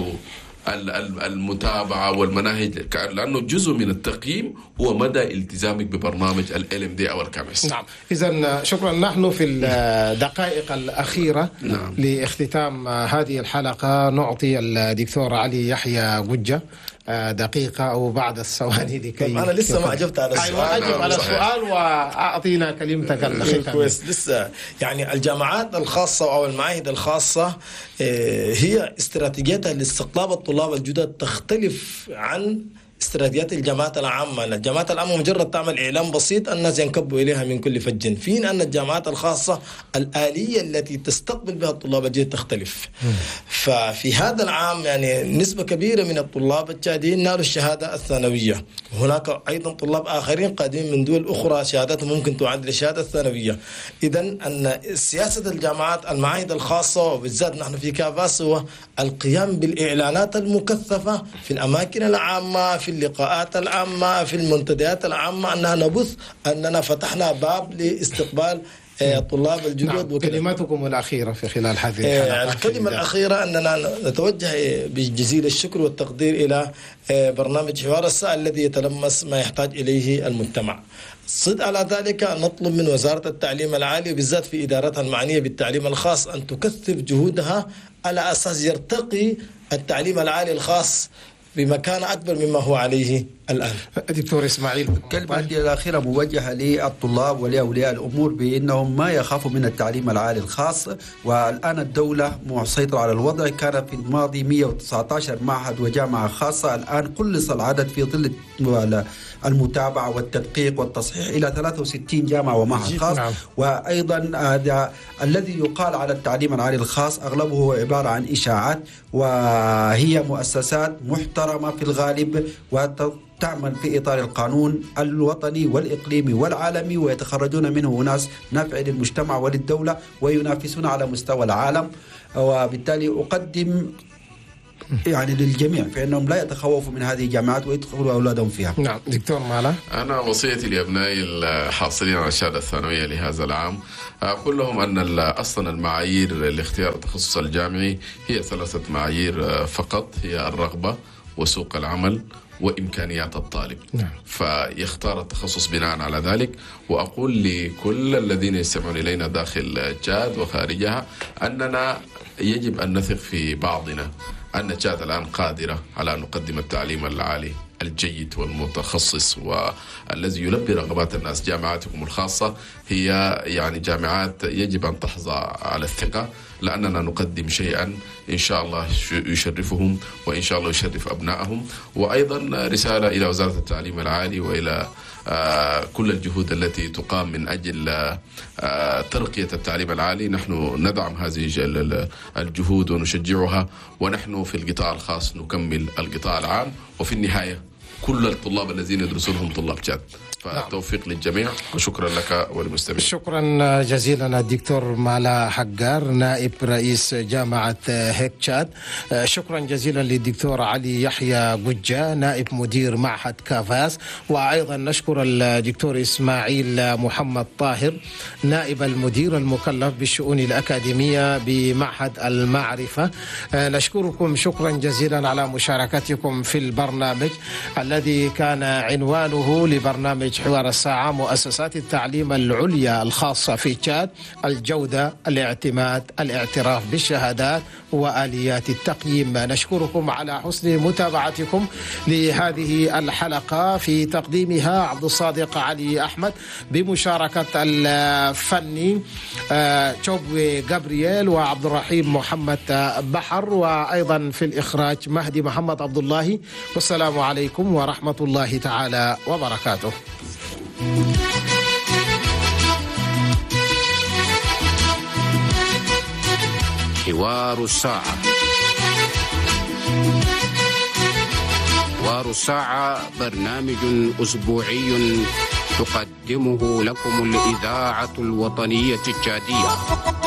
المتابعة والمناهج، لأنه جزء من التقييم هو مدى التزامك ببرنامج ال إل إم دي أو الكاميس. نعم، إذن شكرا. نحن في الدقائق الأخيرة نعم. لاختتام هذه الحلقة نعطي الدكتور علي يحيى قجة دقيقة أو بعد الثواني لكي أنا لسه ما أجبت على السؤال. أيوة أجب على السؤال وأعطينا كلمتك الأخيرة. كويس. لسه يعني الجامعات الخاصة أو المعاهد الخاصة هي استراتيجيتها لاستقطاب الطلاب الجدد تختلف عن استراتيجيات الجامعات العامة. الجامعات العامة مجرد تعمل إعلان بسيط الناس ينكبوا إليها من كل فج، فين أن الجامعات الخاصة الآلية التي تستقبل بها الطلاب الجدد تختلف. ففي هذا العام يعني نسبة كبيرة من الطلاب الجادين نالوا الشهادة الثانوية، وهناك أيضا طلاب آخرين قادمين من دول أخرى شهادتهم ممكن تعادل الشهادة الثانوية. إذن أن سياسة الجامعات المعاهد الخاصة وبالذات نحن في كافاس هو القيام بالإعلانات المكثفة في الأماكن العامة، في اللقاءات العامة، في المنتديات العامة، أننا نبث أننا فتحنا باب لاستقبال طلاب الجدد. نعم. كلماتكم الأخيرة في خلال هذه الحلقة. الكلمة الأخيرة أننا نتوجه بجزيل الشكر والتقدير إلى برنامج حوار الساعة الذي يتلمس ما يحتاج إليه المجتمع. صد على ذلك نطلب من وزارة التعليم العالي وبالذات في إدارتها المعنية بالتعليم الخاص أن تكثف جهودها على أساس يرتقي التعليم العالي الخاص بمكان أكبر مما هو عليه الآن. دكتور إسماعيل، كلمة الأخيرة موجهة للطلاب ولأولياء الأمور بأنهم ما يخافوا من التعليم العالي الخاص، والآن الدولة مسيطرة على الوضع. كان في الماضي مئة وتسعة عشر معهد وجامعة خاصة، الآن قلص العدد في ظل المتابعة والتدقيق والتصحيح إلى ثلاثة وستين جامعة ومعهد خاص. نعم. وأيضا الذي يقال على التعليم العالي الخاص أغلبه عبارة عن إشاعات، وهي مؤسسات محترمة في الغالب وتعمل في إطار القانون الوطني والإقليمي والعالمي، ويتخرجون منه ناس نافع للمجتمع وللدولة وينافسون على مستوى العالم. وبالتالي أقدم يعني للجميع فإنهم لا يتخوفوا من هذه الجامعات ويدخلوا أولادهم فيها. نعم. دكتور مالا، أنا وصيتي لأبنائي الحاصلين على الشهادة الثانوية لهذا العام أقول لهم أن أصلا المعايير لاختيار التخصص الجامعي هي ثلاثة معايير فقط، هي الرغبة وسوق العمل وإمكانيات الطالب. نعم. فيختار التخصص بناء على ذلك. وأقول لكل الذين يستمعون إلينا داخل جاد وخارجها أننا يجب أن نثق في بعضنا، أن جاد الآن قادرة على أن نقدم التعليم العالي الجيد والمتخصص والذي يلبي رغبات الناس. جامعاتكم الخاصة هي يعني جامعات يجب أن تحظى على الثقة، لأننا نقدم شيئا إن شاء الله يشرفهم وإن شاء الله يشرف أبنائهم. وأيضا رسالة إلى وزارة التعليم العالي وإلى آه كل الجهود التي تقام من أجل آه ترقية التعليم العالي. نحن ندعم هذه الجهود ونشجعها، ونحن في القطاع الخاص نكمل القطاع العام، وفي النهاية كل الطلاب الذين يدرسون هم طلاب جاد. فالتوفيق للجميع وشكرا لك وللمستمعين. شكرا جزيلا الدكتور مالا حجار نائب رئيس جامعة هيك تشاد. شكرا جزيلا للدكتور علي يحيى بجا نائب مدير معهد كافاس. وأيضا نشكر الدكتور إسماعيل محمد طاهر نائب المدير المكلف بالشؤون الأكاديمية بمعهد المعرفة. نشكركم شكرا جزيلا على مشاركتكم في البرنامج الذي كان عنوانه لبرنامج حوار الساعة مؤسسات التعليم العليا الخاصة في تشاد، الجودة، الاعتماد، الاعتراف بالشهادات وآليات التقييم. نشكركم على حسن متابعتكم لهذه الحلقة، في تقديمها عبد الصادق علي أحمد بمشاركة الفني تشوبوي جابرييل وعبد الرحيم محمد بحر، وأيضا في الإخراج مهدي محمد عبد الله. والسلام عليكم ورحمة الله تعالى وبركاته. حوار الساعة. حوار الساعة برنامج أسبوعي تقدمه لكم الإذاعة الوطنية التشادية.